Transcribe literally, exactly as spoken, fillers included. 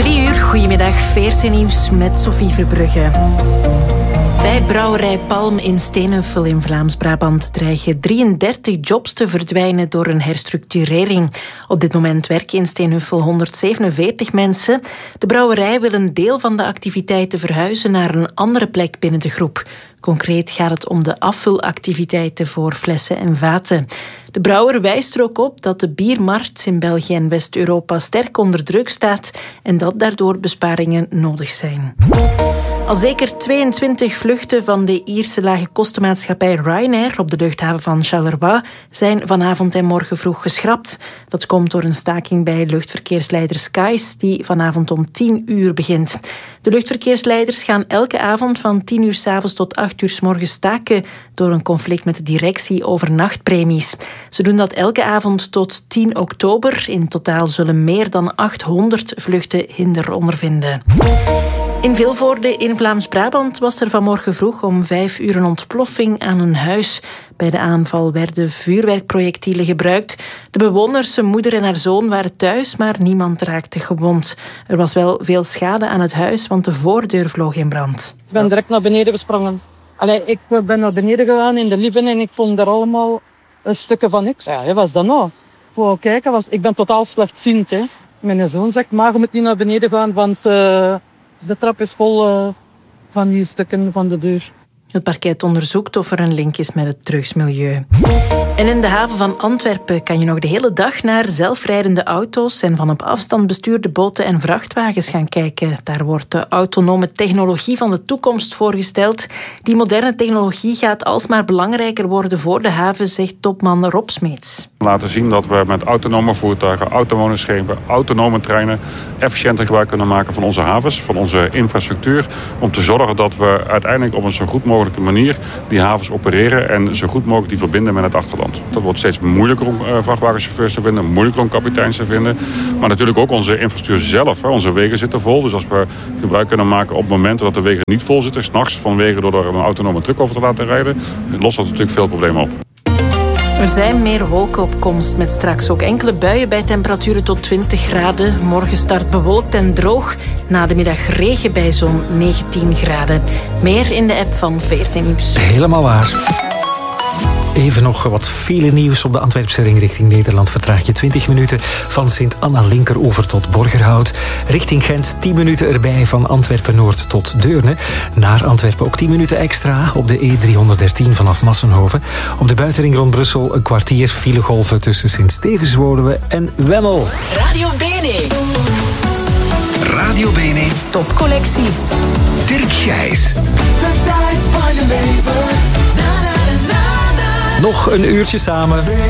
Drie uur, goedemiddag, veertien nieuws met Sophie Verbrugge. Bij brouwerij Palm in Steenhuffel in Vlaams-Brabant dreigen drieëndertig jobs te verdwijnen door een herstructurering. Op dit moment werken in Steenhuffel honderdzevenenveertig mensen. De brouwerij wil een deel van de activiteiten verhuizen naar een andere plek binnen de groep. Concreet gaat het om de afvulactiviteiten voor flessen en vaten. De brouwer wijst er ook op dat de biermarkt in België en West-Europa sterk onder druk staat en dat daardoor besparingen nodig zijn. Al zeker tweeëntwintig vluchten van de Ierse lage kostenmaatschappij Ryanair op de luchthaven van Charleroi zijn vanavond en morgen vroeg geschrapt. Dat komt door een staking bij luchtverkeersleider Skies die vanavond om tien uur begint. De luchtverkeersleiders gaan elke avond van tien uur 's avonds tot acht uur 's morgens staken door een conflict met de directie over nachtpremies. Ze doen dat elke avond tot tien oktober. In totaal zullen meer dan achthonderd vluchten hinder ondervinden. In Vilvoorde in Vlaams-Brabant was er vanmorgen vroeg om vijf uur een ontploffing aan een huis. Bij de aanval werden vuurwerkprojectielen gebruikt. De bewoners, zijn moeder en haar zoon, waren thuis, maar niemand raakte gewond. Er was wel veel schade aan het huis, want de voordeur vloog in brand. Ik ben direct naar beneden gesprongen. Allee, ik ben naar beneden gegaan in de living en ik vond er allemaal stukken van niks. Ja, wat was dat nou? Voor kijken, was, ik ben totaal slechtziend. Hè. Mijn zoon zegt, maar je moet niet naar beneden gaan, want uh, de trap is vol uh, van die stukken van de deur. Het parket onderzoekt of er een link is met het drugsmilieu. En in de haven van Antwerpen kan je nog de hele dag naar zelfrijdende auto's en van op afstand bestuurde boten en vrachtwagens gaan kijken. Daar wordt de autonome technologie van de toekomst voorgesteld. Die moderne technologie gaat alsmaar belangrijker worden voor de haven, zegt topman Rob Smeets. Laten zien dat we met autonome voertuigen, autonome schepen, autonome treinen efficiënter gebruik kunnen maken van onze havens, van onze infrastructuur, om te zorgen dat we uiteindelijk op een zo goed mogelijke manier die havens opereren en zo goed mogelijk die verbinden met het achterland. Dat wordt steeds moeilijker om uh, vrachtwagenchauffeurs te vinden, moeilijker om kapiteins te vinden, maar natuurlijk ook onze infrastructuur zelf. Hè. Onze wegen zitten vol, dus als we gebruik kunnen maken op momenten dat de wegen niet vol zitten, 's nachts vanwege door er een autonome truck over te laten rijden, lost dat natuurlijk veel problemen op. Er zijn meer wolken op komst met straks ook enkele buien bij temperaturen tot twintig graden. Morgen start bewolkt en droog. Na de middag regen bij zo'n negentien graden. Meer in de app van veertien Nieuws. Helemaal waar. Even nog wat file nieuws op de Antwerpse ring richting Nederland. Vertraag je twintig minuten van Sint-Anna-Linkeroever tot Borgerhout. Richting Gent tien minuten erbij van Antwerpen-Noord tot Deurne. Naar Antwerpen ook tien minuten extra op de E driehonderddertien vanaf Massenhoven. Op de buitenring rond Brussel een kwartier filegolven tussen Sint-Stevenswoluwe en Wemmel. Radio Bene. Radio Bene. Topcollectie. Dirk Gijs. De tijd van je leven. Nog een uurtje samen.